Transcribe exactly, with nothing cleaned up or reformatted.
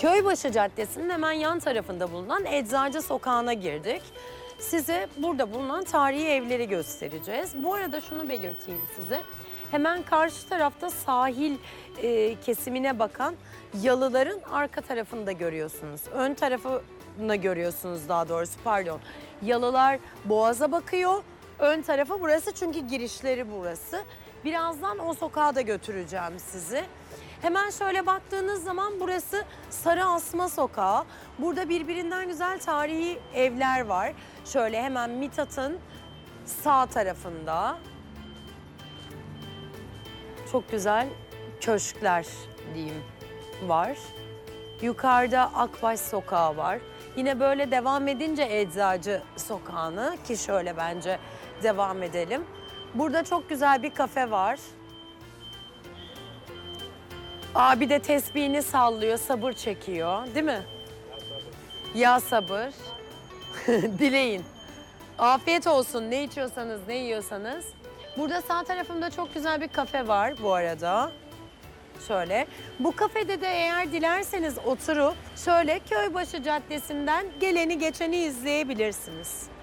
Köybaşı Caddesi'nin hemen yan tarafında bulunan Eczacı Sokağı'na girdik. Size burada bulunan tarihi evleri göstereceğiz. Bu arada şunu belirteyim size. Hemen karşı tarafta sahil e, kesimine bakan yalıların arka tarafını da görüyorsunuz. Ön tarafını görüyorsunuz daha doğrusu, pardon. Yalılar boğaza bakıyor. Ön tarafı burası çünkü girişleri burası. Birazdan o sokağa da götüreceğim sizi. Hemen şöyle baktığınız zaman burası Sarı Asma Sokağı. Burada birbirinden güzel tarihi evler var. Şöyle hemen Mithat'ın sağ tarafında. Çok güzel köşkler diyeyim var. Yukarıda Akbaş Sokağı var. Yine böyle devam edince Eczacı Sokağı'nı, ki şöyle bence devam edelim. Burada çok güzel bir kafe var. Abi de tesbihini sallıyor, sabır çekiyor, değil mi? Ya sabır. Dileyin. Afiyet olsun, ne içiyorsanız, ne yiyorsanız. Burada sağ tarafımda çok güzel bir kafe var bu arada. Şöyle. Bu kafede de eğer dilerseniz oturup şöyle Köybaşı Caddesi'nden geleni geçeni izleyebilirsiniz.